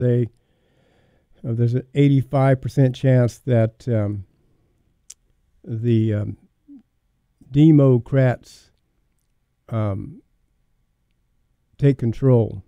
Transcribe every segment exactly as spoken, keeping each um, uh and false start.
They uh, there's an eighty-five percent chance that um, the um, Democrats um, take control.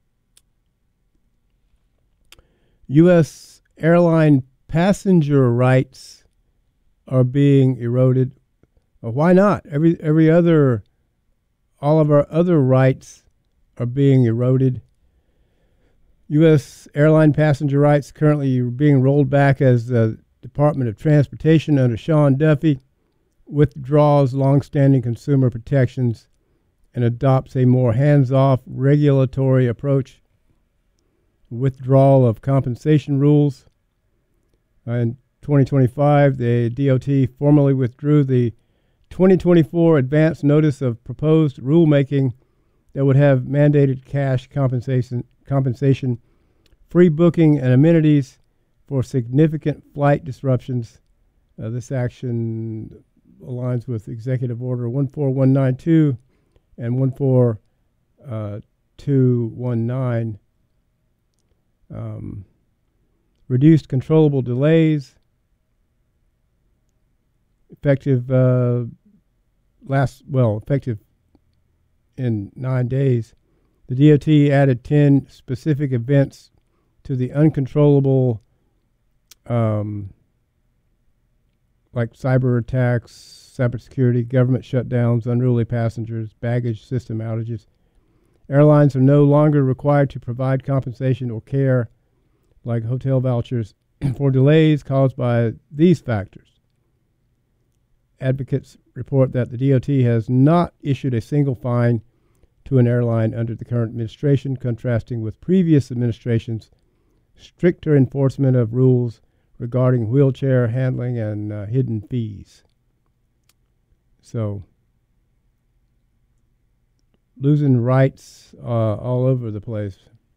U S airline passenger rights are being eroded. Well, why not? Every every other, all of our other rights are being eroded. U S airline passenger rights currently being rolled back as the Department of Transportation under Sean Duffy withdraws longstanding consumer protections and adopts a more hands-off regulatory approach. Withdrawal of compensation rules. Uh, in twenty twenty-five, the D O T formally withdrew the twenty twenty-four advance notice of proposed rulemaking that would have mandated cash compensation, compensation, free booking, and amenities for significant flight disruptions. Uh, this action aligns with Executive Order one four one nine two and one four two one nine. Um, reduced controllable delays, effective uh, last, well, effective in nine days. The D O T added ten specific events to the uncontrollable, um, like cyber attacks, cybersecurity, government shutdowns, unruly passengers, baggage system outages. Airlines are no longer required to provide compensation or care, like hotel vouchers, for delays caused by these factors. Advocates report that the D O T has not issued a single fine to an airline under the current administration, contrasting with previous administrations' stricter enforcement of rules regarding wheelchair handling and uh, hidden fees. So, losing rights uh, all over the place.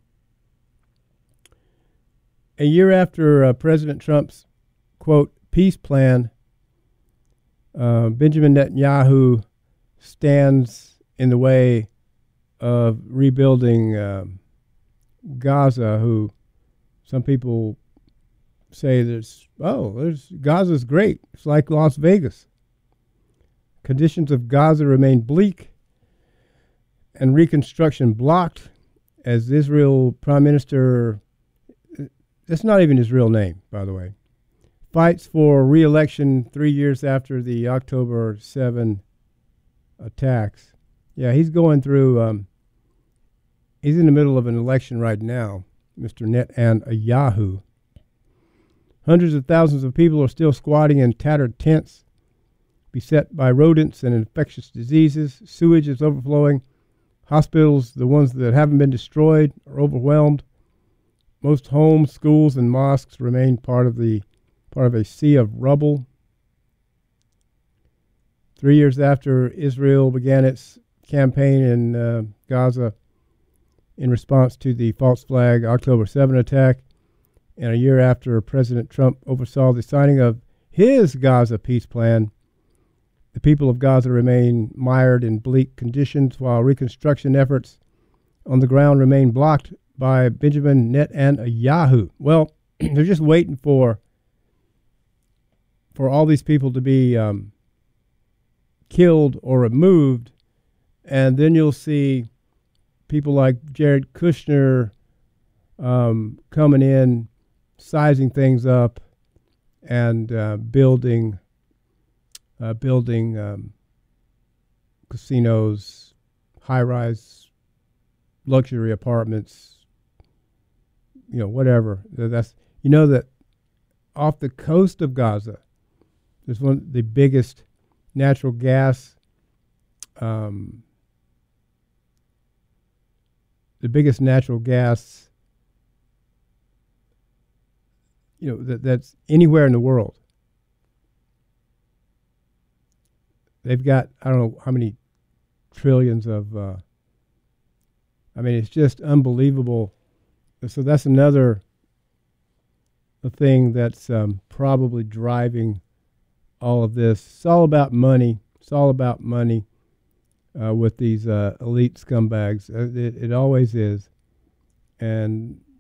A year after uh, President Trump's, quote, peace plan, uh, Benjamin Netanyahu stands in the way of rebuilding uh, Gaza, who some people say there's, oh, there's, Gaza's great. It's like Las Vegas. Conditions of Gaza remain bleak and reconstruction blocked as Israel Prime Minister, that's not even his real name, by the way, fights for re-election three years after the October seventh attacks. Yeah, he's going through, um, he's in the middle of an election right now, Mister Netanyahu. Hundreds of thousands of people are still squatting in tattered tents, beset by rodents and infectious diseases. Sewage is overflowing. Hospitals, the ones that haven't been destroyed, are overwhelmed. Most homes, schools, and mosques remain part of the part of a sea of rubble. Three years after Israel began its campaign in uh, Gaza in response to the false flag October seventh attack, and a year after President Trump oversaw the signing of his Gaza peace plan, the people of Gaza remain mired in bleak conditions while reconstruction efforts on the ground remain blocked by Benjamin Netanyahu. Well, they're just waiting for for all these people to be um, killed or removed, and then you'll see people like Jared Kushner um, coming in, sizing things up, and uh, building uh, building um, casinos, high-rise luxury apartments, you know, whatever. That's, you know, that off the coast of Gaza, there's one of the biggest natural gas, um, the biggest natural gas, you know, that that's anywhere in the world. They've got, I don't know how many trillions of, uh, I mean, it's just unbelievable. So that's another thing that's um, probably driving all of this. It's all about money. It's all about money uh, with these uh, elite scumbags. Uh, it, it always is. And